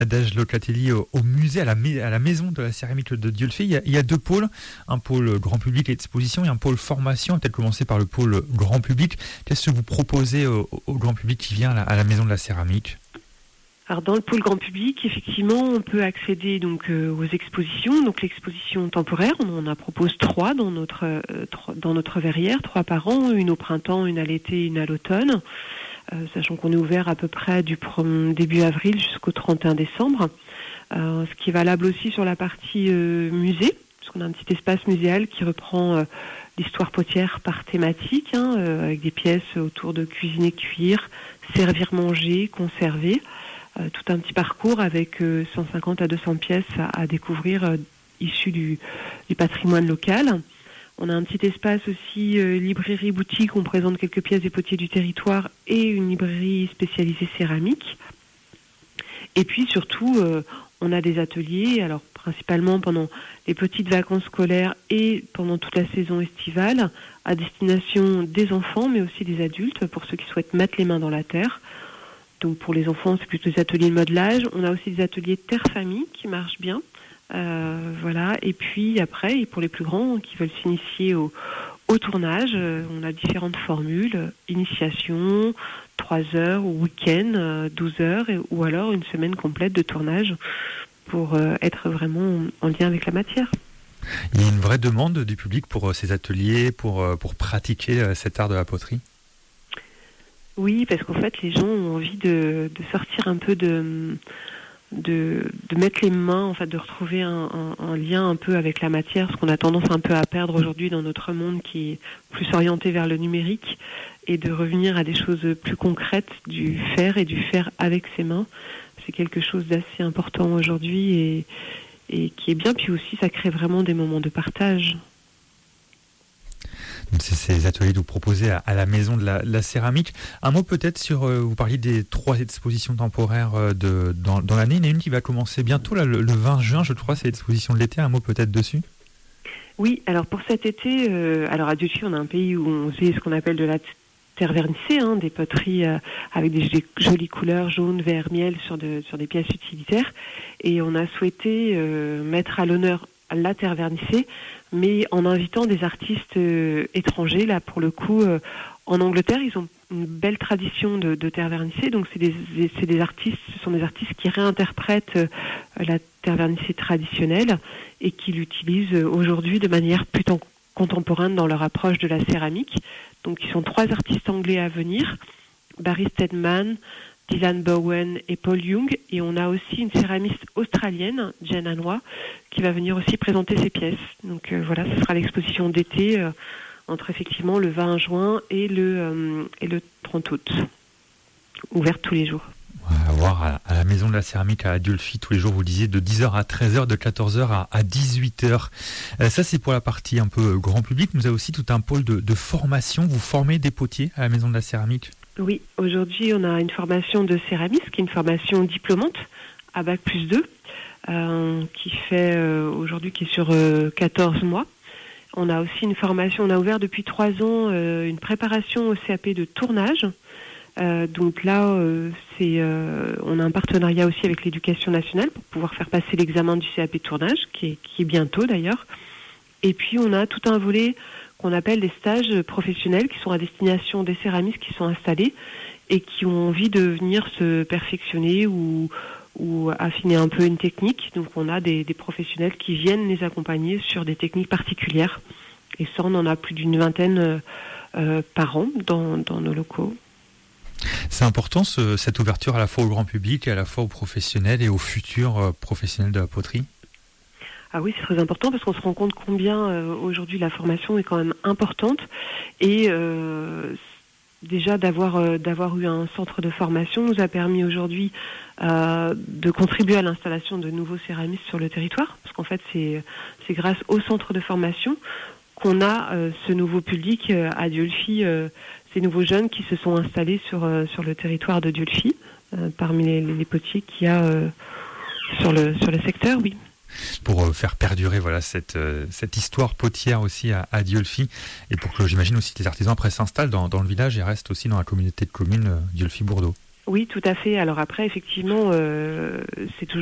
Nadège Locatelli au musée, à la maison de la céramique de Dieulefit. Il y a deux pôles, un pôle grand public et exposition et un pôle formation. Peut-être commencer par le pôle grand public. Qu'est-ce que vous proposez au grand public qui vient à la maison de la céramique ? Alors dans le pôle grand public, effectivement, on peut accéder donc aux expositions. Donc l'exposition temporaire, on en propose 3 dans notre verrière, 3 par an, une au printemps, une à l'été, une à l'automne. Sachant qu'on est ouvert à peu près du début avril jusqu'au 31 décembre. Ce qui est valable aussi sur la partie musée, parce qu'on a un petit espace muséal qui reprend l'histoire potière par thématique, avec des pièces autour de cuisine et cuire, servir, manger, conserver. Tout un petit parcours avec 150 à 200 pièces à découvrir issues du patrimoine local. On a un petit espace aussi librairie boutique, on présente quelques pièces des potiers du territoire et une librairie spécialisée céramique. Et puis surtout, on a des ateliers, alors principalement pendant les petites vacances scolaires et pendant toute la saison estivale, à destination des enfants mais aussi des adultes, pour ceux qui souhaitent mettre les mains dans la terre. Donc pour les enfants, c'est plutôt des ateliers de modelage. On a aussi des ateliers terre-famille qui marchent bien. Voilà. Et puis après, et pour les plus grands qui veulent s'initier au tournage, on a différentes formules. Initiation, 3 heures, ou week-end, 12 heures, ou alors une semaine complète de tournage pour être vraiment en lien avec la matière. Il y a une vraie demande du public pour ces ateliers, pour pratiquer cet art de la poterie ? Oui, parce qu'en fait, les gens ont envie de sortir un peu de mettre les mains, en fait, de retrouver un lien un peu avec la matière, ce qu'on a tendance un peu à perdre aujourd'hui dans notre monde qui est plus orienté vers le numérique, et de revenir à des choses plus concrètes, du faire avec ses mains. C'est quelque chose d'assez important aujourd'hui et qui est bien. Puis aussi, ça crée vraiment des moments de partage. C'est ces ateliers que vous proposez à la maison de la céramique. Un mot peut-être sur, vous parliez des 3 expositions temporaires dans l'année. Il y en a une qui va commencer bientôt, là, le 20 juin, je crois, c'est l'exposition de l'été. Un mot peut-être dessus ? Oui, alors pour cet été, alors à Dieulefit, on a un pays où on faisait ce qu'on appelle de la terre vernissée, des poteries avec des jolies couleurs, jaune, vert, miel, sur des pièces utilitaires. Et on a souhaité mettre à l'honneur la terre vernissée, mais en invitant des artistes étrangers. Là, pour le coup, en Angleterre, ils ont une belle tradition de terre vernissée. Donc, ce sont des artistes qui réinterprètent la terre vernissée traditionnelle et qui l'utilisent aujourd'hui de manière plus contemporaine dans leur approche de la céramique. Donc, ils sont 3 artistes anglais à venir: Barry Steadman, Dylan Bowen et Paul Young. Et on a aussi une céramiste australienne, Jen Hanois, qui va venir aussi présenter ses pièces. Donc voilà, ce sera l'exposition d'été entre effectivement le 20 juin et le 30 août, ouverte tous les jours. On va voir à la maison de la céramique à Dieulefit tous les jours, vous disiez, de 10h à 13h, de 14h à 18h. Ça, c'est pour la partie un peu grand public. Vous avez aussi tout un pôle de formation. Vous formez des potiers à la maison de la céramique ? Oui, aujourd'hui, on a une formation de céramiste, qui est une formation diplômante à Bac+2, qui fait aujourd'hui, qui est sur 14 mois. On a aussi une formation, on a ouvert depuis 3 ans une préparation au CAP de tournage. Donc là, on a un partenariat aussi avec l'Éducation nationale pour pouvoir faire passer l'examen du CAP de tournage, qui est bientôt d'ailleurs. Et puis on a tout un volet qu'on appelle des stages professionnels qui sont à destination des céramistes qui sont installés et qui ont envie de venir se perfectionner ou affiner un peu une technique. Donc on a des professionnels qui viennent les accompagner sur des techniques particulières. Et ça, on en a plus d'une vingtaine par an dans nos locaux. C'est important cette ouverture à la fois au grand public et à la fois aux professionnels et aux futurs professionnels de la poterie ? Ah oui, c'est très important parce qu'on se rend compte combien aujourd'hui la formation est quand même importante et déjà d'avoir eu un centre de formation nous a permis aujourd'hui de contribuer à l'installation de nouveaux céramistes sur le territoire, parce qu'en fait c'est grâce au centre de formation qu'on a ce nouveau public à Dieulefit, ces nouveaux jeunes qui se sont installés sur le territoire de Dieulefit, parmi les potiers qu'il y a sur le secteur, oui. Pour faire perdurer cette histoire potière aussi à Dieulefit, et pour que j'imagine aussi que les artisans après s'installent dans le village et restent aussi dans la communauté de communes Dieulefit-Bourdeaux. Oui, tout à fait. Alors après, effectivement, c'est toujours